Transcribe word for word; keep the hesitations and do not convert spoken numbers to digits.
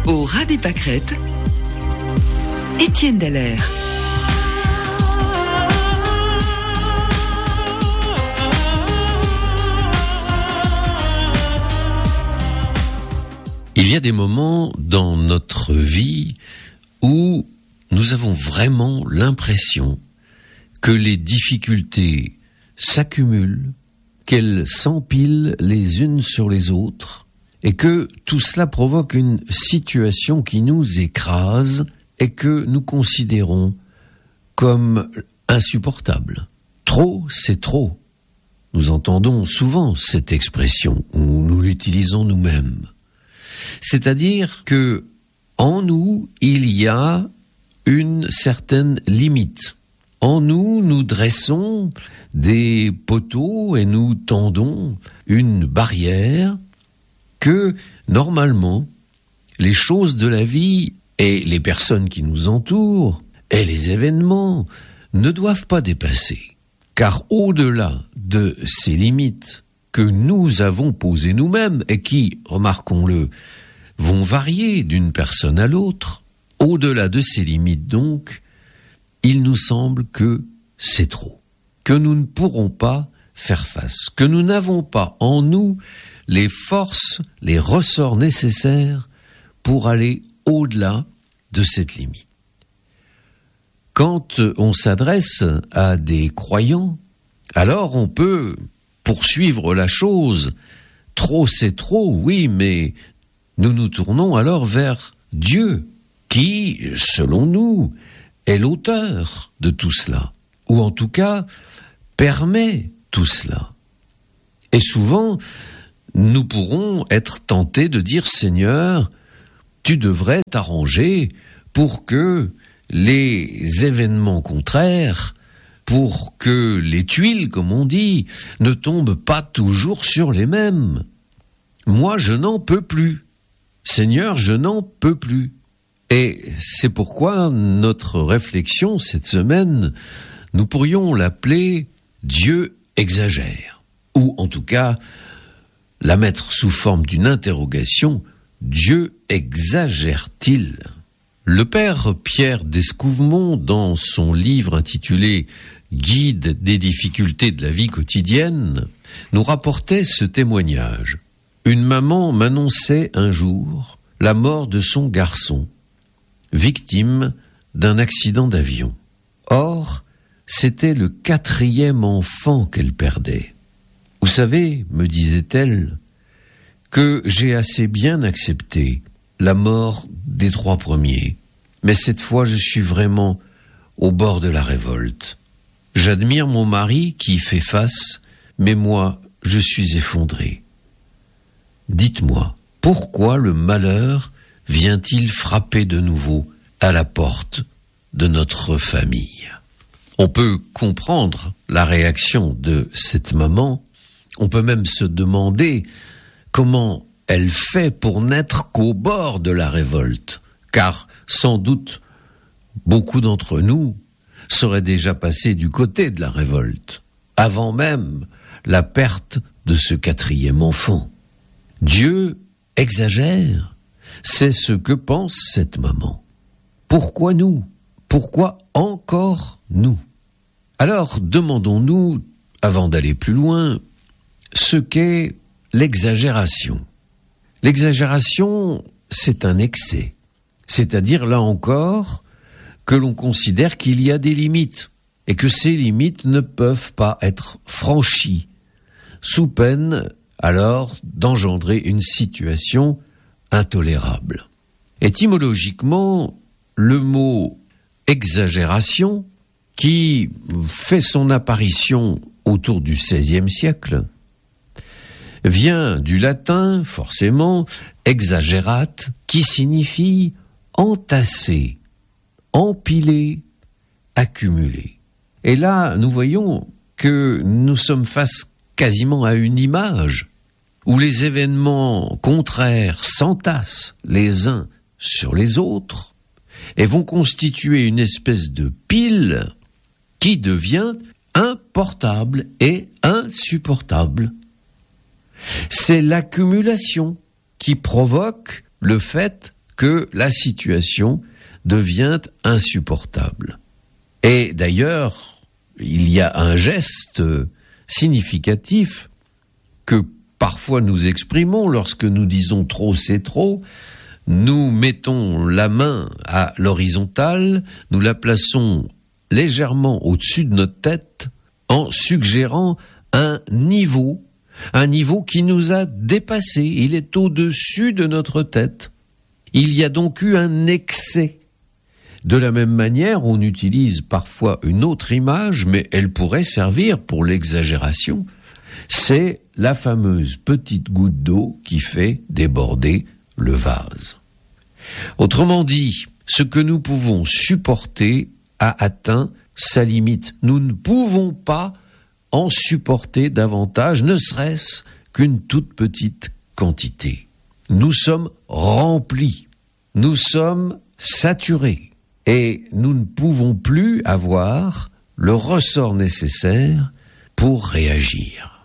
Au ras des pâquerettes, Étienne Dallaire. Il y a des moments dans notre vie où nous avons vraiment l'impression que les difficultés s'accumulent, qu'elles s'empilent les unes sur les autres, et que tout cela provoque une situation qui nous écrase et que nous considérons comme insupportable. Trop, c'est trop. Nous entendons souvent cette expression, ou nous l'utilisons nous-mêmes. C'est-à-dire que en nous, il y a une certaine limite. En nous, nous dressons des poteaux et nous tendons une barrière que, normalement, les choses de la vie et les personnes qui nous entourent et les événements ne doivent pas dépasser. Car au-delà de ces limites que nous avons posées nous-mêmes et qui, remarquons-le, vont varier d'une personne à l'autre, au-delà de ces limites donc, il nous semble que c'est trop, que nous ne pourrons pas faire face, que nous n'avons pas en nous les forces, les ressorts nécessaires pour aller au-delà de cette limite. Quand on s'adresse à des croyants, alors on peut poursuivre la chose. Trop c'est trop, oui, mais nous nous tournons alors vers Dieu, qui, selon nous, est l'auteur de tout cela, ou en tout cas, permet tout cela. Et souvent, nous pourrons être tentés de dire, Seigneur, tu devrais t'arranger pour que les événements contraires, pour que les tuiles, comme on dit, ne tombent pas toujours sur les mêmes. Moi, je n'en peux plus. Seigneur, je n'en peux plus. Et c'est pourquoi notre réflexion cette semaine, nous pourrions l'appeler Dieu exagère. Ou en tout cas, la mettre sous forme d'une interrogation, Dieu exagère-t-il ? Le père Pierre d'Escouvemont, dans son livre intitulé Guide des difficultés de la vie quotidienne, nous rapportait ce témoignage. Une maman m'annonçait un jour la mort de son garçon, victime d'un accident d'avion. Or, c'était le quatrième enfant qu'elle perdait. Vous savez, me disait-elle, que j'ai assez bien accepté la mort des trois premiers, mais cette fois je suis vraiment au bord de la révolte. J'admire mon mari qui fait face, mais moi, je suis effondré. Dites-moi, pourquoi le malheur vient-il frapper de nouveau à la porte de notre famille ? On peut comprendre la réaction de cette maman, on peut même se demander comment elle fait pour n'être qu'au bord de la révolte, car sans doute beaucoup d'entre nous seraient déjà passés du côté de la révolte, avant même la perte de ce quatrième enfant. Dieu exagère, c'est ce que pense cette maman. Pourquoi nous ? Pourquoi encore nous ? Alors demandons-nous, avant d'aller plus loin, ce qu'est l'exagération. L'exagération, c'est un excès, c'est-à-dire là encore que l'on considère qu'il y a des limites et que ces limites ne peuvent pas être franchies, sous peine alors d'engendrer une situation intolérable. Étymologiquement, le mot exagération, qui fait son apparition autour du seizième siècle, vient du latin, forcément, exagerat, qui signifie entasser, empiler, accumuler. Et là, nous voyons que nous sommes face quasiment à une image où les événements contraires s'entassent les uns sur les autres et vont constituer une espèce de pile qui devient importable et insupportable. C'est l'accumulation qui provoque le fait que la situation devient insupportable. Et d'ailleurs, il y a un geste significatif que parfois nous exprimons lorsque nous disons trop c'est trop. Nous mettons la main à l'horizontale, nous la plaçons légèrement au-dessus de notre tête en suggérant un niveau, un niveau qui nous a dépassé. Il est au-dessus de notre tête. Il y a donc eu un excès. De la même manière, on utilise parfois une autre image, mais elle pourrait servir pour l'exagération. C'est la fameuse petite goutte d'eau qui fait déborder le vase. Autrement dit, ce que nous pouvons supporter a atteint sa limite. Nous ne pouvons pas en supporter davantage, ne serait-ce qu'une toute petite quantité. Nous sommes remplis, nous sommes saturés, et nous ne pouvons plus avoir le ressort nécessaire pour réagir.